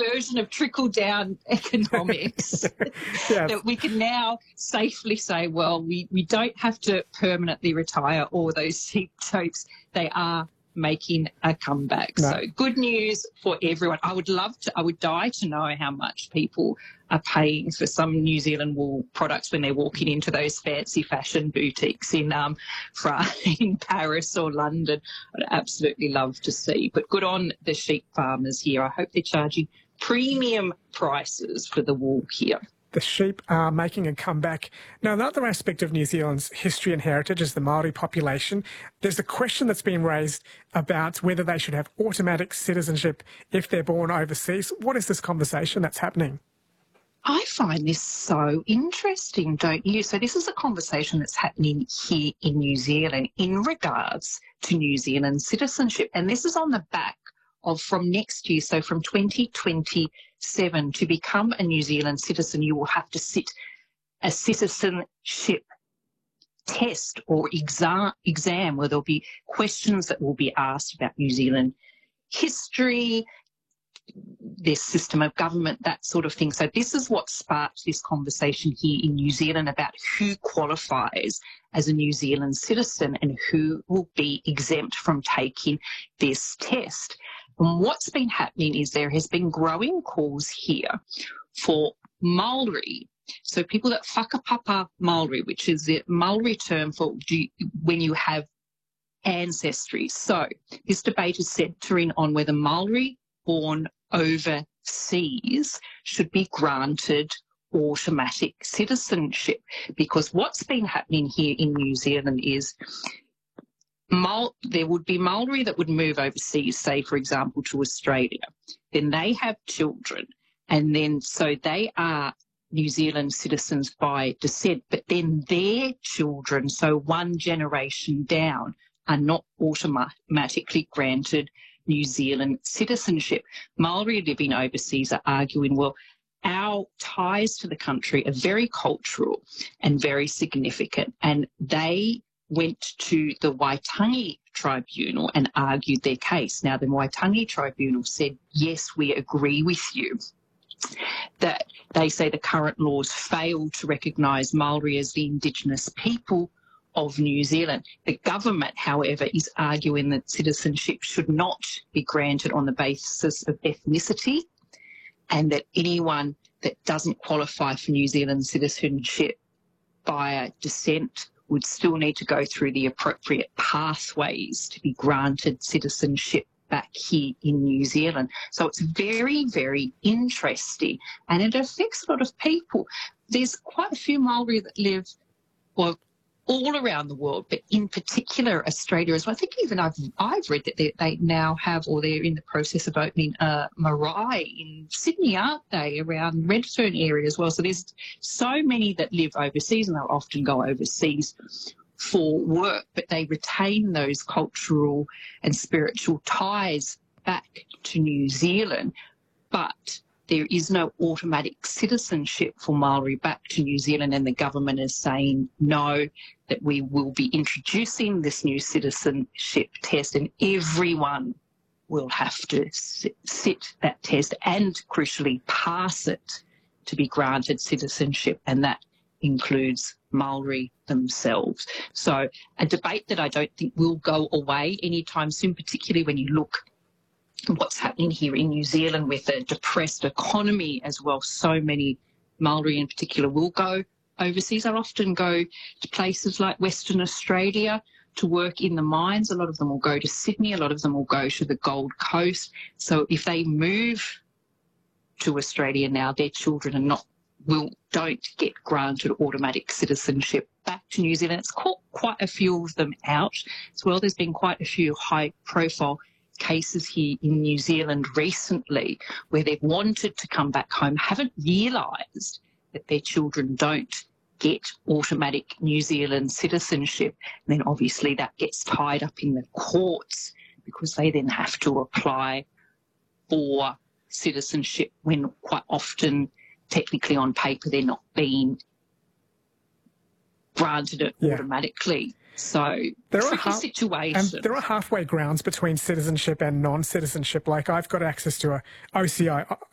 version of trickle-down economics that we can now safely say, well, we don't have to permanently retire all those sheep topes. They are making a comeback. No. So good news for everyone. I would die to know how much people are paying for some New Zealand wool products when they're walking into those fancy fashion boutiques in Paris or London. I'd absolutely love to see. But good on the sheep farmers here. I hope they're charging premium prices for the wool here. The sheep are making a comeback. Now, another aspect of New Zealand's history and heritage is the Māori population. There's a question that's been raised about whether they should have automatic citizenship if they're born overseas. What is this conversation that's happening? I find this so interesting, don't you? So this is a conversation that's happening here in New Zealand in regards to New Zealand citizenship. And this is on the back of from next year, so from 2027, to become a New Zealand citizen, you will have to sit a citizenship test or exam where there'll be questions that will be asked about New Zealand history, their system of government, that sort of thing. So this is what sparked this conversation here in New Zealand about who qualifies as a New Zealand citizen and who will be exempt from taking this test. And what's been happening is there has been growing calls here for Maori. So people that whakapapa Maori, which is the Maori term for when you have ancestry. So this debate is centering on whether Maori born overseas should be granted automatic citizenship, because what's been happening here in New Zealand is there would be Maori that would move overseas, say, for example, to Australia. Then they have children, and then so they are New Zealand citizens by descent, but then their children, so one generation down, are not automatically granted New Zealand citizenship. Maori living overseas are arguing, well, our ties to the country are very cultural and very significant, and they went to the Waitangi Tribunal and argued their case. Now, the Waitangi Tribunal said, yes, we agree with you, that they say the current laws fail to recognise Maori as the Indigenous people of New Zealand. The government, however, is arguing that citizenship should not be granted on the basis of ethnicity, and that anyone that doesn't qualify for New Zealand citizenship via descent would still need to go through the appropriate pathways to be granted citizenship back here in New Zealand. So it's very, very interesting, and it affects a lot of people. There's quite a few Maori that live, well, all around the world, but in particular Australia as well. I think even I've read that they now have, or they're in the process of opening a marae in Sydney, aren't they, around Redfern area as well. So there's so many that live overseas, and they'll often go overseas for work, but they retain those cultural and spiritual ties back to New Zealand. But there is no automatic citizenship for Maori back to New Zealand, and the government is saying no, that we will be introducing this new citizenship test, and everyone will have to sit that test and, crucially, pass it to be granted citizenship, and that includes Maori themselves. So a debate that I don't think will go away anytime soon, particularly when you look what's happening here in New Zealand with a depressed economy as well. So many Maori in particular will go overseas. I often go to places like Western Australia to work in the mines. A lot of them will go to Sydney. A lot of them will go to the Gold Coast. So if they move to Australia now, their children don't get granted automatic citizenship back to New Zealand. It's caught quite a few of them out as well. There's been quite a few high-profile cases here in New Zealand recently where they've wanted to come back home, haven't realised that their children don't get automatic New Zealand citizenship. And then obviously that gets tied up in the courts because they then have to apply for citizenship when quite often, technically on paper, they're not being granted it automatically. So tricky situation. And there are halfway grounds between citizenship and non-citizenship. Like I've got access to a OCI,